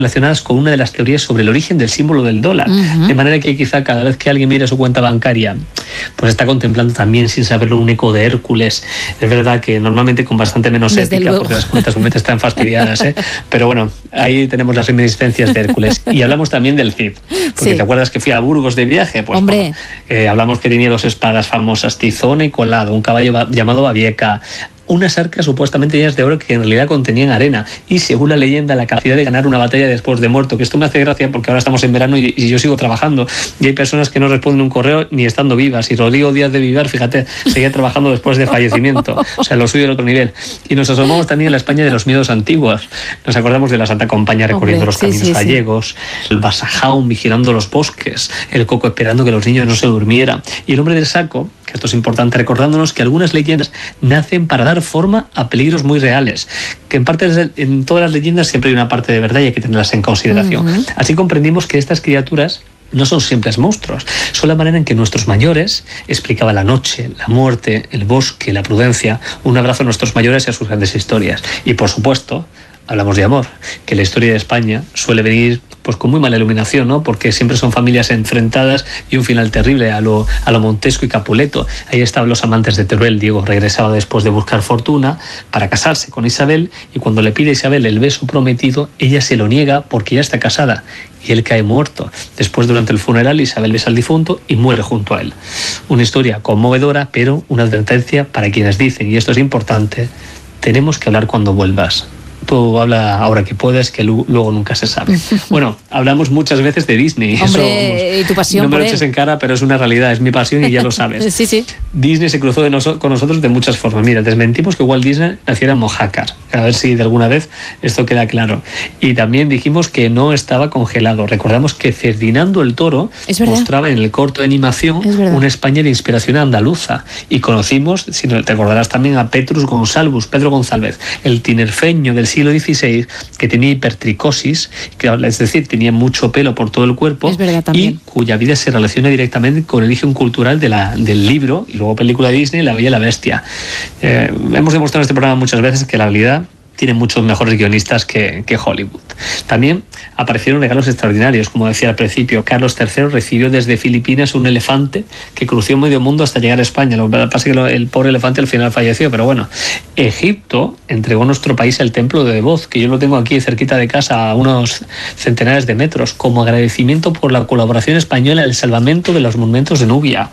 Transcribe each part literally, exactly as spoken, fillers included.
relacionadas con una de las teorías sobre el origen del símbolo del dólar. Uh-huh. De manera que quizá cada vez que alguien mire su cuenta bancaria, pues está contemplando también, sin saberlo, un eco de Hércules. Es verdad que normalmente con bastante menos Desde ética, luego. porque las cuentas realmente están fastidiadas, ¿eh? Pero bueno, ahí tenemos las reminiscencias de Hércules. Y hablamos también del Cid, porque sí. ¿te acuerdas que fui a Burgos de viaje? Pues Hombre. Bueno, eh, hablamos que tenía dos espadas famosas, Tizona y Colado, un caballo ba- llamado Babieca, unas arcas supuestamente llenas de oro que en realidad contenían arena, y según la leyenda la capacidad de ganar una batalla después de muerto, que esto me hace gracia porque ahora estamos en verano y, y yo sigo trabajando y hay personas que no responden un correo ni estando vivas, y Rodrigo Díaz de Vivar, fíjate, seguía trabajando después de fallecimiento, o sea, lo suyo del otro nivel. Y nos asomamos también a la España de los miedos antiguos, nos acordamos de la Santa Compañía recorriendo Hombre, los sí, caminos sí, gallegos, sí. El Basajaun vigilando los bosques, el Coco esperando que los niños no se durmieran, y el hombre del saco, que esto es importante, recordándonos que algunas leyendas nacen para dar forma a peligros muy reales, que en parte en todas las leyendas siempre hay una parte de verdad y hay que tenerlas en consideración. Uh-huh. Así comprendimos que estas criaturas no son simples monstruos, son la manera en que nuestros mayores explicaban la noche, la muerte, el bosque, la prudencia. Un abrazo a nuestros mayores y a sus grandes historias. Y por supuesto, hablamos de amor, que la historia de España suele venir pues con muy mala iluminación, ¿no? Porque siempre son familias enfrentadas y un final terrible a lo, a lo Montesco y Capuleto. Ahí estaban los amantes de Teruel. Diego regresaba después de buscar fortuna para casarse con Isabel, y cuando le pide a Isabel el beso prometido, ella se lo niega porque ya está casada y él cae muerto. Después, durante el funeral, Isabel besa al difunto y muere junto a él. Una historia conmovedora, pero una advertencia para quienes dicen, y esto es importante: tenemos que hablar cuando vuelvas. Tú habla ahora que puedes, que luego nunca se sabe. Bueno, hablamos muchas veces de Disney. Hombre, Eso, y tu pasión no me por lo eches él. en cara, pero es una realidad, es mi pasión y ya lo sabes. Sí, sí. Disney se cruzó de noso- con nosotros de muchas formas. Mira, desmentimos que Walt Disney naciera en Mojácar, a ver si de alguna vez esto queda claro. Y también dijimos que no estaba congelado. Recordamos que Ferdinando el Toro mostraba en el corto de animación una España de inspiración andaluza. Y conocimos, si no te acordarás, también a Petrus Gonsalvus, Pedro González, el tinerfeño del siglo dieciséis, que tenía hipertricosis, que, es decir, tenía mucho pelo por todo el cuerpo, y cuya vida se relaciona directamente con el origen cultural de la, del libro y luego película de Disney, La Bella y la Bestia. Eh, hemos demostrado en este programa muchas veces que la realidad tiene muchos mejores guionistas que, que Hollywood. También aparecieron regalos extraordinarios, como decía al principio. Carlos tercero recibió desde Filipinas un elefante que cruzó medio mundo hasta llegar a España. Lo que pasa es que el pobre elefante al final falleció, pero bueno. Egipto entregó a nuestro país el templo de Debod, que yo lo tengo aquí cerquita de casa, a unos centenares de metros, como agradecimiento por la colaboración española en el salvamento de los monumentos de Nubia.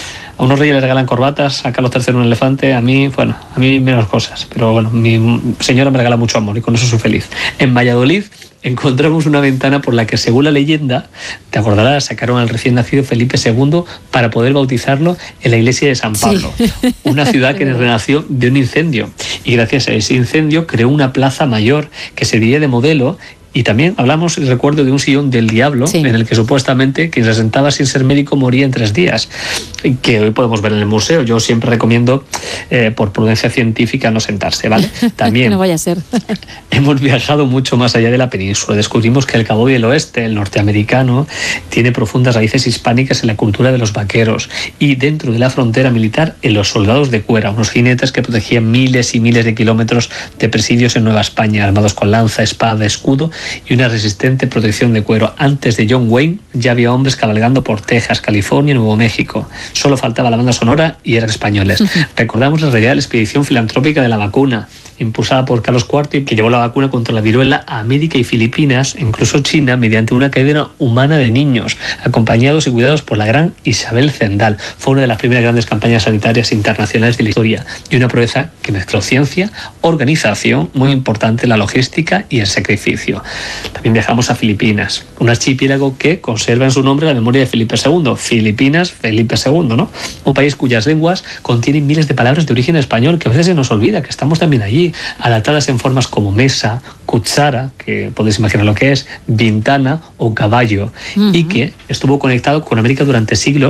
A unos reyes les regalan corbatas, a Carlos tercero un elefante, a mí, bueno, a mí menos cosas, pero bueno, mi señora me regala mucho amor y con eso soy feliz. En Valladolid encontramos una ventana por la que, según la leyenda, te acordarás, sacaron al recién nacido Felipe segundo para poder bautizarlo en la iglesia de San Pablo, sí. Una ciudad que renació de un incendio, y gracias a ese incendio creó una plaza mayor que servía de modelo. Y también hablamos, recuerdo, de un sillón del diablo, sí, en el que supuestamente quien se sentaba sin ser médico moría en tres días, que hoy podemos ver en el museo. Yo siempre recomiendo, eh, por prudencia científica, no sentarse, ¿vale? También no vaya a ser. Hemos viajado mucho más allá de la península. Descubrimos que el Cabo del Oeste, el norteamericano, tiene profundas raíces hispánicas en la cultura de los vaqueros, y dentro de la frontera militar, en los soldados de cuera, unos jinetes que protegían miles y miles de kilómetros de presidios en Nueva España, armados con lanza, espada, escudo y una resistente protección de cuero. Antes de John Wayne ya había hombres cabalgando por Texas, California y Nuevo México. Solo faltaba la banda sonora y eran españoles. Recordamos la realidad de la expedición filantrópica de la vacuna, impulsada por Carlos cuarto, y que llevó la vacuna contra la viruela a América y Filipinas, incluso China, mediante una cadena humana de niños, acompañados y cuidados por la gran Isabel Zendal. Fue una de las primeras grandes campañas sanitarias internacionales de la historia, y una proeza que mezcló ciencia, organización, muy importante, la logística y el sacrificio. También viajamos a Filipinas, un archipiélago que conserva en su nombre la memoria de Felipe segundo. Filipinas, Felipe segundo, ¿no? Un país cuyas lenguas contienen miles de palabras de origen español, que a veces se nos olvida que estamos también allí, adaptadas en formas como mesa, cuchara, que podéis imaginar lo que es, ventana o caballo, uh-huh, y que estuvo conectado con América durante siglos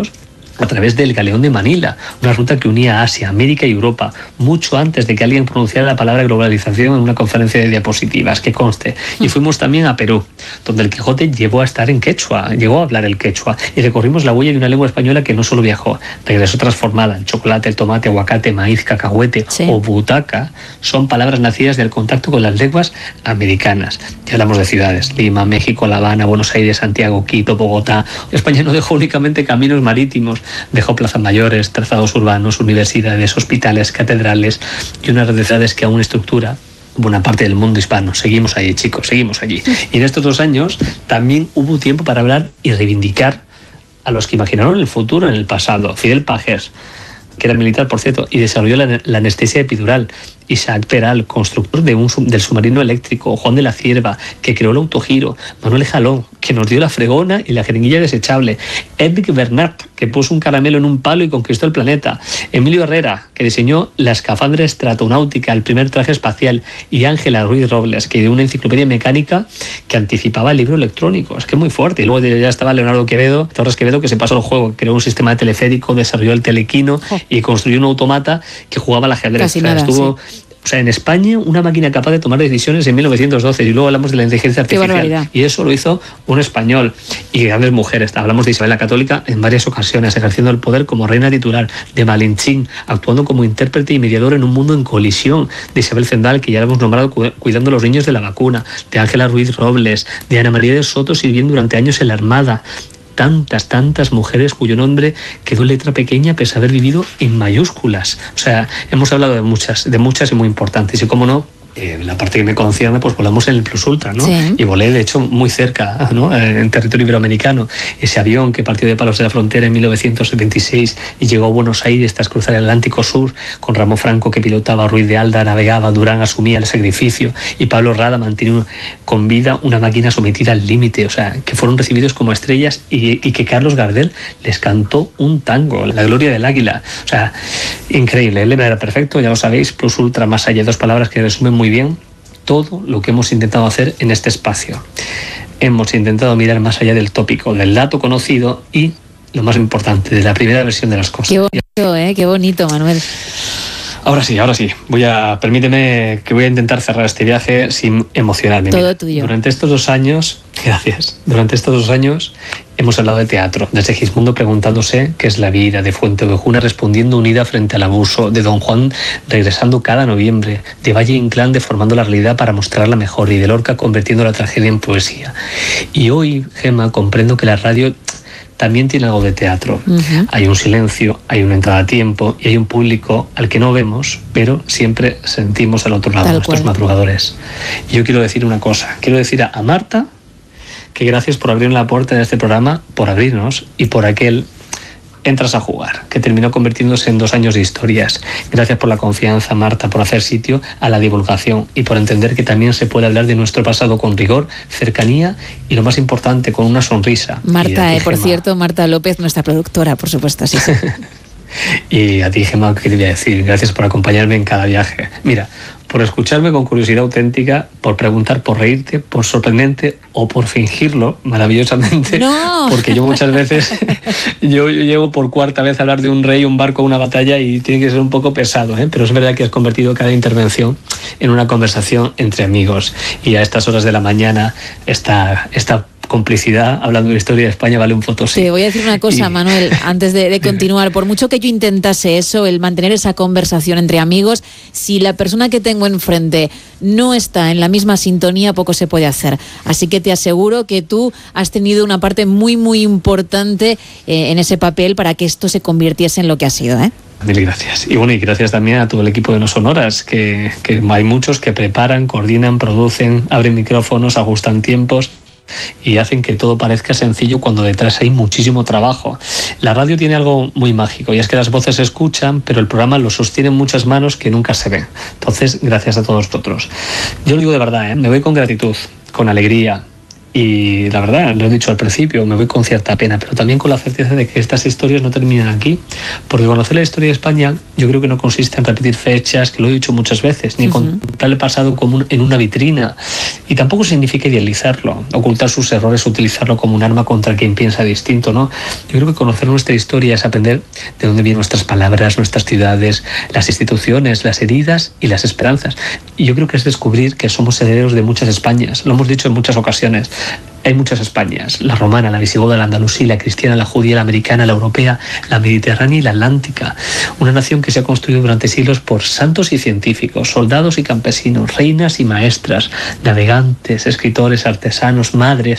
a través del galeón de Manila, una ruta que unía Asia, América y Europa, mucho antes de que alguien pronunciara la palabra globalización en una conferencia de diapositivas, que conste. Y fuimos también a Perú, donde el Quijote llegó a estar en quechua, llegó a hablar el quechua, y recorrimos la huella de una lengua española que no solo viajó, regresó transformada. El chocolate, el tomate, aguacate, maíz, cacahuete sí. o butaca son palabras nacidas del contacto con las lenguas americanas. Ya hablamos de ciudades, Lima, México, La Habana, Buenos Aires, Santiago, Quito, Bogotá. España no dejó únicamente caminos marítimos, dejó plazas mayores, trazados urbanos, universidades, hospitales, catedrales y una red de ciudades que aún estructura buena parte del mundo hispano. Seguimos allí, chicos, seguimos allí. Y en estos dos años también hubo tiempo para hablar y reivindicar a los que imaginaron el futuro en el pasado. Fidel Pagés, que era militar, por cierto, y desarrolló la, la anestesia epidural. Isaac Peral, constructor de un, del submarino eléctrico. Juan de la Cierva, que creó el autogiro. Manuel Jalón, que nos dio la fregona y la jeringuilla desechable. Edwin Bernat, que puso un caramelo en un palo y conquistó el planeta. Emilio Herrera, que diseñó la escafandra estratonáutica, el primer traje espacial. Y Ángela Ruiz Robles, que dio una enciclopedia mecánica que anticipaba el libro electrónico. Es que es muy fuerte. Y luego ya estaba Leonardo Quevedo, Torres Quevedo, que se pasó el juego, creó un sistema de teleférico, desarrolló el telequino oh. y construyó un automata que jugaba al ajedrez. Casi nada, estuvo sí. O sea, en España, una máquina capaz de tomar decisiones en mil novecientos doce, y luego hablamos de la inteligencia artificial. Y eso lo hizo un español. Y grandes mujeres. Hablamos de Isabel la Católica en varias ocasiones, ejerciendo el poder como reina titular, de Malinchín, actuando como intérprete y mediador en un mundo en colisión, de Isabel Zendal, que ya hemos nombrado cuidando a los niños de la vacuna, de Ángela Ruiz Robles, de Ana María de Soto, sirviendo durante años en la Armada. Tantas, tantas mujeres cuyo nombre quedó en letra pequeña pese a haber vivido en mayúsculas. O sea, hemos hablado de muchas, de muchas y muy importantes. Y cómo no, eh, la parte que me concierne, pues volamos en el Plus Ultra, ¿no? Sí. Y volé, de hecho, muy cerca, ¿no? En territorio iberoamericano. Ese avión que partió de Palos de la Frontera en mil novecientos veintiséis y llegó a Buenos Aires tras cruzar el Atlántico Sur, con Ramón Franco que pilotaba, Ruiz de Alda navegaba, Durán asumía el sacrificio y Pablo Rada mantenía con vida una máquina sometida al límite. O sea, que fueron recibidos como estrellas y, y que Carlos Gardel les cantó un tango, La Gloria del Águila. O sea, increíble. El lema era perfecto, ya lo sabéis, Plus Ultra, más allá, dos palabras que resumen muy bien todo lo que hemos intentado hacer en este espacio. Hemos intentado mirar más allá del tópico, del dato conocido y, lo más importante, de la primera versión de las cosas. Qué bonito, ¿eh? Qué bonito, Manuel. Ahora sí, ahora sí. Voy a, permíteme que voy a intentar cerrar este viaje sin emocionarme. Todo Mira, tuyo. Durante estos dos años, gracias, durante estos dos años hemos hablado de teatro, de Segismundo preguntándose qué es la vida, de Fuenteovejuna respondiendo unida frente al abuso, de Don Juan regresando cada noviembre, de Valle Inclán deformando la realidad para mostrarla mejor y de Lorca convirtiendo la tragedia en poesía. Y hoy, Gemma, comprendo que la radio también tiene algo de teatro. Uh-huh. Hay un silencio, hay una entrada a tiempo y hay un público al que no vemos, pero siempre sentimos al otro lado, Tal nuestros cual. madrugadores. Y yo quiero decir una cosa, quiero decir a, a Marta que gracias por abrir la puerta de este programa, por abrirnos, y por aquel Entras a jugar, que terminó convirtiéndose en dos años de historias. Gracias por la confianza, Marta, por hacer sitio a la divulgación y por entender que también se puede hablar de nuestro pasado con rigor, cercanía y, lo más importante, con una sonrisa. Marta, eh, por cierto, Marta López, nuestra productora, por supuesto, sí. sí. Y a ti, Gemma, ¿qué quería decir? Gracias por acompañarme en cada viaje. Mira, por escucharme con curiosidad auténtica, por preguntar, por reírte, por sorprendente o por fingirlo maravillosamente. No. Porque yo muchas veces, yo, yo llego por cuarta vez a hablar de un rey, un barco, una batalla y tiene que ser un poco pesado, ¿eh? Pero es verdad que has convertido cada intervención en una conversación entre amigos. Y a estas horas de la mañana, esta, esta complicidad, hablando de la historia de España, vale un fotosí. Te voy a decir una cosa, y... Manuel, antes de, de continuar. Por mucho que yo intentase eso, el mantener esa conversación entre amigos, si la persona que tengo enfrente no está en la misma sintonía, poco se puede hacer. Así que te aseguro que tú has tenido una parte muy, muy importante eh, en ese papel para que esto se convirtiese en lo que ha sido, ¿eh? Mil gracias. Y bueno, y gracias también a todo el equipo de No Sonoras, que, que hay muchos que preparan, coordinan, producen, abren micrófonos, ajustan tiempos y hacen que todo parezca sencillo cuando detrás hay muchísimo trabajo. La radio tiene algo muy mágico y es que las voces se escuchan, pero el programa lo sostienen muchas manos que nunca se ven. Entonces, gracias a todos vosotros. Yo lo digo de verdad, ¿eh? Me voy con gratitud, con alegría Y la verdad, lo he dicho al principio, me voy con cierta pena, pero también con la certeza de que estas historias no terminan aquí, porque conocer la historia de España yo creo que no consiste en repetir fechas, que lo he dicho muchas veces, ni uh-huh. contar el pasado como un, en una vitrina, y tampoco significa idealizarlo, ocultar sus errores, utilizarlo como un arma contra quien piensa distinto, ¿no? Yo creo que conocer nuestra historia es aprender de dónde vienen nuestras palabras, nuestras ciudades, las instituciones, las heridas y las esperanzas. Y yo creo que es descubrir que somos herederos de muchas Españas, lo hemos dicho en muchas ocasiones. Hay muchas Españas, la romana, la visigoda, la andalusí, la cristiana, la judía, la americana, la europea, la mediterránea y la atlántica. Una nación que se ha construido durante siglos por santos y científicos, soldados y campesinos, reinas y maestras, navegantes, escritores, artesanos, madres,